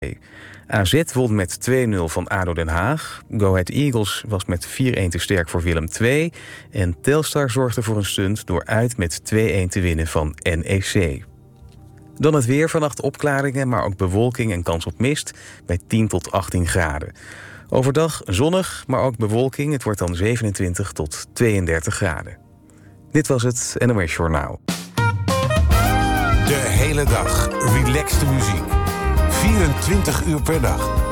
AZ won met 2-0 van ADO Den Haag. Go Ahead Eagles was met 4-1 te sterk voor Willem II. En Telstar zorgde voor een stunt door uit met 2-1 te winnen van NEC. Dan het weer. Vannacht opklaringen, maar ook bewolking en kans op mist bij 10 tot 18 graden. Overdag zonnig, maar ook bewolking. Het wordt dan 27 tot 32 graden. Dit was het NOS Journaal. De hele dag relaxte muziek. 24 uur per dag.